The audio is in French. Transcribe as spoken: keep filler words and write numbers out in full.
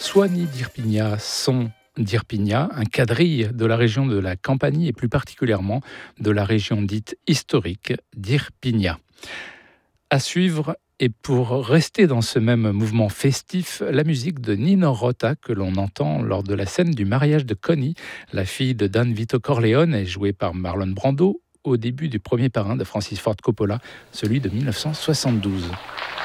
Suoni d'Irpinia, son d'Irpinia, un quadrille de la région de la Campanie et plus particulièrement de la région dite historique d'Irpinia. À suivre, et pour rester dans ce même mouvement festif, la musique de Nino Rota que l'on entend lors de la scène du mariage de Connie, la fille de Don Vito Corleone et jouée par Marlon Brando au début du premier parrain de Francis Ford Coppola, celui de mille neuf cent soixante-douze.